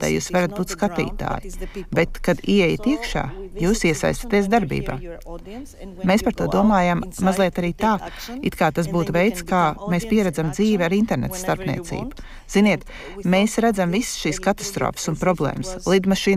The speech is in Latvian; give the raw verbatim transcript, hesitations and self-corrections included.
lai jūs varat būt skatītāji, bet, kad ieejat iekšā, jūs iesaistaties darbībā. Mēs par to domājam mazliet arī tā, it kā tas būtu veids, kā mēs pieredzam dzīvi ar interneta starpniecību. Ziniet, mēs redzam visas šīs katastrofas un problēmas, lidmašīnu